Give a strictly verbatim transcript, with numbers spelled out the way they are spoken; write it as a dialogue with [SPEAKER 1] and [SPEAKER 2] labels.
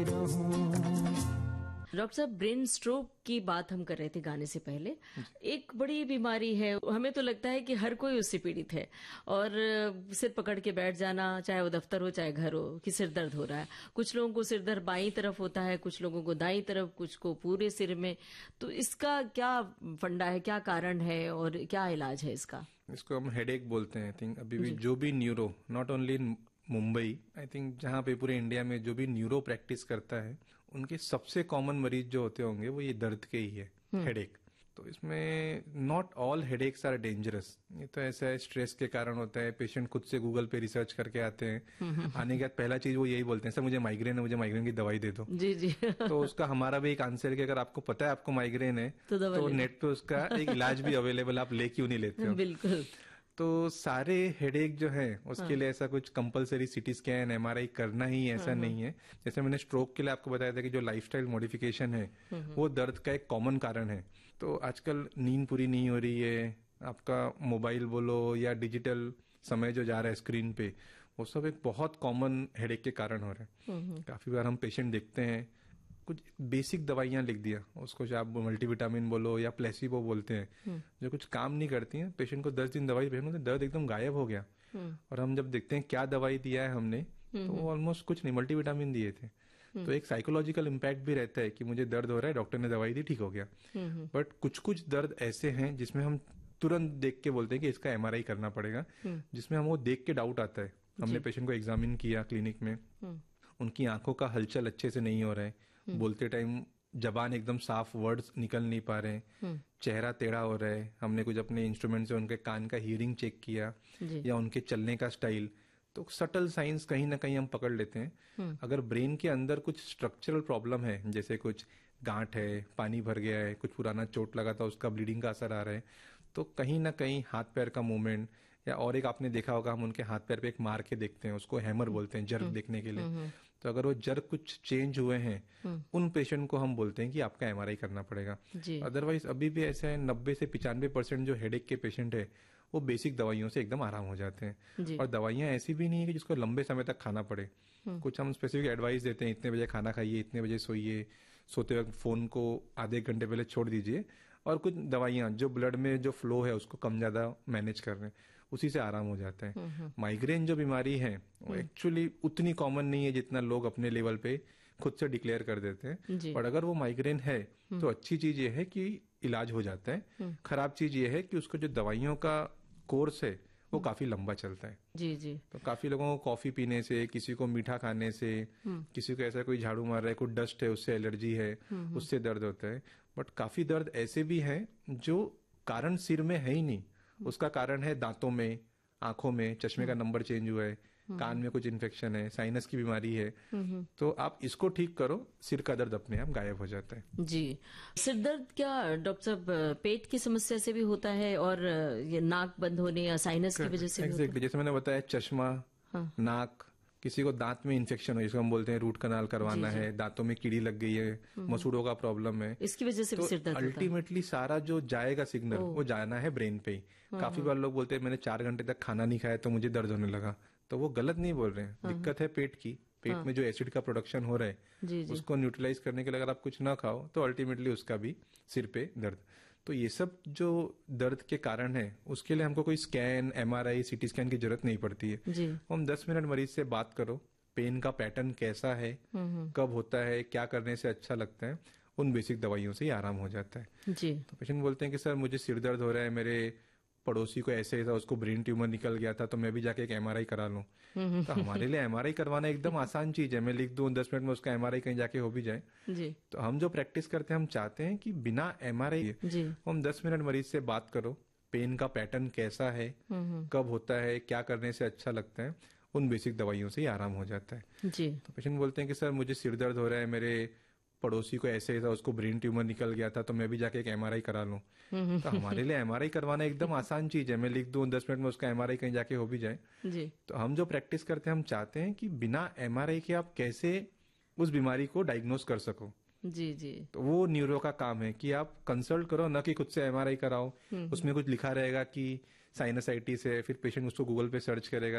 [SPEAKER 1] Doctor साहब, brain stroke की बात हम कर रहे थे गाने से पहले। एक बड़ी बीमारी है, हमें तो लगता है कि हर कोई उससे पीड़ित है, और सिर पकड़ के बैठ जाना, चाहे वो दफ्तर हो चाहे घर हो, कि सिर दर्द हो रहा है। कुछ लोगों को सिर दर्द बाईं तरफ होता है, कुछ लोगों को दाईं तरफ, कुछ को पूरे सिर में। तो इसका क्या फंडा है, क्या कारण है और क्या इलाज है इसका?
[SPEAKER 2] इसको हम हेडेक बोलते हैं। आई थिंक अभी भी जो भी neuro, not only Mumbai, I think जहां पे पूरे इंडिया में जो भी न्यूरो प्रैक्टिस करता है, उनके सबसे कॉमन मरीज जो होते होंगे वो ये दर्द के ही है, हेडेक। तो इसमें not all headaches are dangerous. ये तो ऐसा है, स्ट्रेस के कारण होता है। पेशेंट खुद से गूगल पे रिसर्च करके आते हैं, आने के बाद पहला चीज वो यही बोलते हैं, सर मुझे माइग्रेन है, मुझे माइग्रेन की दवाई दे दो। जी जी। तो उसका हमारा भी एक आंसर है कि अगर आपको पता है आपको माइग्रेन है तो, तो नेट पे उसका एक इलाज भी अवेलेबल, आप ले क्यों नहीं लेते हो?
[SPEAKER 1] बिल्कुल।
[SPEAKER 2] तो सारे हेडेक जो है उसके हाँ। लिए ऐसा कुछ कंपलसरी सीटी स्कैन एमआरआई करना ही ऐसा हाँ। नहीं है। जैसे मैंने स्ट्रोक के लिए आपको बताया था कि जो लाइफस्टाइल मॉडिफिकेशन है वो दर्द का एक कॉमन कारण है। तो आजकल नींद पूरी नहीं हो रही है, आपका मोबाइल बोलो या डिजिटल समय जो जा रहा है स्क्रीन पे, वो सब एक बहुत कॉमन हेडेक के कारण हो रहे हैं। काफी बार हम पेशेंट देखते हैं, कुछ बेसिक दवाइयां लिख दिया, उसको जो आप मल्टीविटामिन बोलो या प्लेसिबो बोलते हैं, जो कुछ काम नहीं करती हैं। पेशेंट को दस दिन दवाई भेजो तो दर्द एकदम गायब हो गया, और हम जब देखते हैं क्या दवाई दिया है हमने, तो ऑलमोस्ट कुछ नहीं, मल्टीविटामिन दिए थे। तो एक साइकोलॉजिकल इम्पैक्ट भी रहता है कि मुझे दर्द हो रहा है, डॉक्टर ने दवाई दी, ठीक हो गया। बट कुछ कुछ दर्द ऐसे हैं जिसमें हम तुरंत देख के बोलते हैं कि इसका एमआरआई करना पड़ेगा, जिसमें हम वो देख के डाउट आता है। हमने पेशेंट को एग्जामिन किया क्लिनिक में, उनकी आंखों का हलचल अच्छे से नहीं हो रहा है, बोलते टाइम जबान एकदम साफ वर्ड्स निकल नहीं पा रहे, चेहरा टेढ़ा हो रहा है। हमने कुछ अपने इंस्ट्रूमेंट से उनके कान का हियरिंग चेक किया या उनके चलने का स्टाइल, तो सटल साइंस कहीं ना कहीं हम पकड़ लेते हैं। अगर ब्रेन के अंदर कुछ स्ट्रक्चरल प्रॉब्लम है, जैसे कुछ गांठ है, पानी भर गया है, कुछ पुराना चोट लगा था उसका ब्लीडिंग का असर आ रहा है, तो कहीं ना कहीं हाथ पैर का मूवमेंट, या और एक आपने देखा होगा हम उनके हाथ पैर पे एक मार के देखते हैं, उसको हैमर बोलते हैं, जर्क देखने के लिए। तो अगर वो जर्क कुछ चेंज हुए हैं, उन पेशेंट को हम बोलते हैं कि आपका एमआरआई करना पड़ेगा। अदरवाइज अभी भी ऐसा है, नब्बे से पिचानवे परसेंट जो हेडेक के पेशेंट है वो बेसिक दवाइयों से एकदम आराम हो जाते हैं। और दवाइयां ऐसी भी नहीं है कि जिसको लंबे समय तक खाना पड़े। कुछ हम स्पेसिफिक एडवाइस देते हैं, इतने बजे खाना खाइए, इतने बजे सोइए, सोते वक्त फोन को आधे घंटे पहले छोड़ दीजिए। और कुछ दवाइयां जो ब्लड में जो फ्लो है उसको कम ज्यादा मैनेज कर रहे हैं, उसी से आराम हो जाता है। माइग्रेन जो बीमारी है वो एक्चुअली उतनी कॉमन नहीं है जितना लोग अपने लेवल पे खुद से डिक्लेयर कर देते हैं। और अगर वो माइग्रेन है तो अच्छी चीज ये है कि इलाज हो जाता है। खराब चीज ये है कि उसको जो दवाइयों का कोर्स है वो काफी लंबा चलता है।
[SPEAKER 1] जी जी।
[SPEAKER 2] तो काफी लोगों को कॉफी पीने से, किसी को मीठा खाने से, किसी को ऐसा कोई झाड़ू मार रहा है, कोई डस्ट है उससे एलर्जी है, उससे दर्द होता है। बट काफी दर्द ऐसे भी है जो कारण सिर में है ही नहीं, उसका कारण है दांतों में, आंखों में, चश्मे का नंबर चेंज हुआ है, कान में कुछ इन्फेक्शन है, साइनस की बीमारी है। तो आप इसको ठीक करो, सिर का दर्द अपने आप गायब हो जाता है।
[SPEAKER 1] जी। सिर दर्द क्या डॉक्टर साहब पेट की समस्या से भी होता है, और ये नाक बंद होने या साइनस की वजह से भी होता है?
[SPEAKER 2] जैसे मैंने बताया, चश्मा, हाँ। नाक, किसी को दांत में इन्फेक्शन हो, जिसको हम बोलते हैं रूट कनाल करवाना जी, जी। है, दांतों में कीड़ी लग गई है, मसूड़ों का प्रॉब्लम है,
[SPEAKER 1] इसकी वजह से
[SPEAKER 2] तो
[SPEAKER 1] भी सिर दर्द
[SPEAKER 2] अल्टीमेटली सारा जो जाएगा सिग्नल वो जाना है ब्रेन पे ही। काफी बार लोग बोलते हैं मैंने चार घंटे तक खाना नहीं खाया तो मुझे दर्द होने लगा, तो वो गलत नहीं बोल रहे हैं। दिक्कत है पेट की, पेट हाँ। में जो एसिड का प्रोडक्शन हो रहा है जी, जी। उसको न्यूट्रलाइज करने के लिए अगर आप कुछ ना खाओ तो अल्टीमेटली उसका भी सिर पे दर्द। तो ये सब जो दर्द के कारण है उसके लिए हमको कोई स्कैन, एमआरआई, सीटी स्कैन की जरूरत नहीं पड़ती है। हम दस मिनट मरीज से बात करो, पेन का पैटर्न कैसा है, कब होता है, क्या करने से अच्छा लगता है, उन बेसिक दवाइयों से ही आराम हो जाता है। जी। तो पेशेंट बोलते हैं कि सर मुझे सिर दर्द हो रहा है, मेरे पड़ोसी को ऐसे ही था, उसको ब्रेन ट्यूमर निकल गया था, तो मैं भी जाके एक एमआरआई करा लूं। तो हमारे लिए एमआरआई करवाना एकदम आसान चीज है, मैं लिख दूं दस मिनट में उसका एमआरआई कहीं जाके हो भी जाए। जी। तो हम जो प्रैक्टिस करते हैं, हम चाहते हैं कि बिना एमआरआई हम दस मिनट मरीज से बात करो, पेन का पैटर्न कैसा है, कब होता है, क्या करने से अच्छा लगता है, उन बेसिक दवाइयों से ही आराम हो जाता है। जी। तो पेशेंट बोलते हैं कि सर मुझे सिर दर्द हो रहा है, मेरे पड़ोसी को ऐसे ही था, उसको ब्रेन ट्यूमर निकल गया था, तो मैं भी जाके एक एमआरआई करा लूं। तो हमारे लिए एमआरआई करवाना एकदम आसान चीज है, मैं लिख दूं दस मिनट में उसका एमआरआई कहीं जाके हो भी जाए। जी। तो हम जो प्रैक्टिस करते हैं, हम चाहते हैं कि बिना एमआरआई के आप कैसे उस बीमारी को डायग्नोज कर सको।
[SPEAKER 1] जी जी।
[SPEAKER 2] तो वो न्यूरो का काम है कि आप कंसल्ट करो, न कि खुद से एमआरआई कराओ। उसमें कुछ लिखा रहेगा कि साइनसाइटिस है, फिर पेशेंट उसको गूगल पे सर्च करेगा